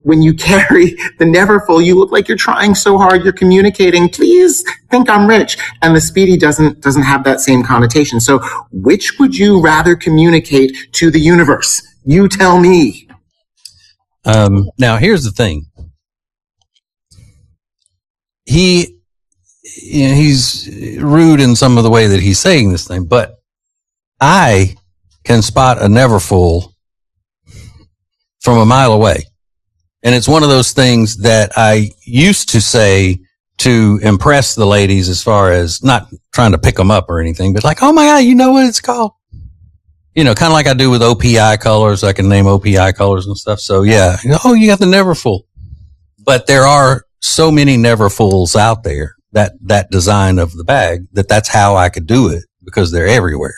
when you carry the Neverfull, you look like you're trying so hard. You're communicating, please think I'm rich. And the Speedy doesn't have that same connotation. So which would you rather communicate to the universe? You tell me. Now here's the thing. He's rude in some of the way that he's saying this thing, but I can spot a Neverfull from a mile away. And it's one of those things that I used to say to impress the ladies, as far as not trying to pick them up or anything, but like, oh my God, you know what it's called? You know, kind of like I do with OPI colors. I can name OPI colors and stuff. So yeah. Oh, you got the Neverfull. But there are so many Neverfulls out there, that design of the bag, that's how I could do it, because they're everywhere.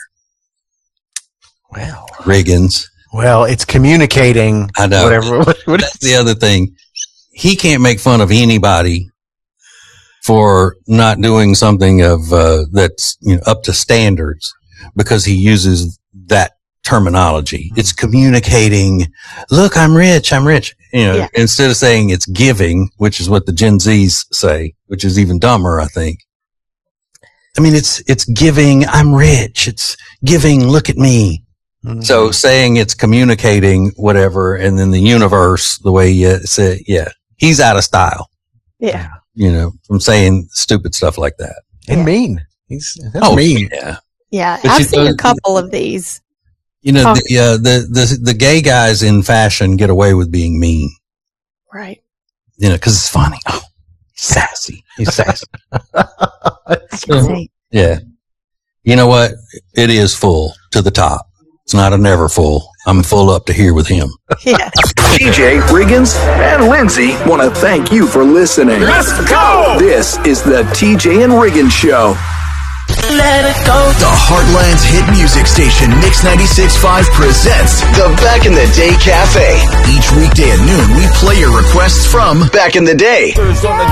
Wow. Riggins. Well, it's communicating. I know. Whatever. That's the other thing. He can't make fun of anybody for not doing something of that's up to standards, because he uses that terminology. It's communicating. Look, I'm rich. Instead of saying it's giving, which is what the Gen Zs say, which is even dumber, I think. I mean, it's giving. I'm rich. It's giving. Look at me. Mm-hmm. So saying it's communicating whatever, and then the universe, the way you say, he's out of style. Yeah. From saying stupid stuff like that. And mean. That's mean. Yeah. Yeah. I've seen a couple of these. The gay guys in fashion get away with being mean. Right. Because it's funny. Oh, sassy. He's sassy. Yeah. You know what? It is full to the top. It's not a Neverfull. I'm full up to here with him. Yeah. TJ, Riggins, and Lindsay want to thank you for listening. Let's go! This is the TJ and Riggins Show. Let it go. The Heartland's hit music station, Mix 96.5, presents the Back in the Day Cafe. Each weekday at noon, we play your requests from Back in the Day.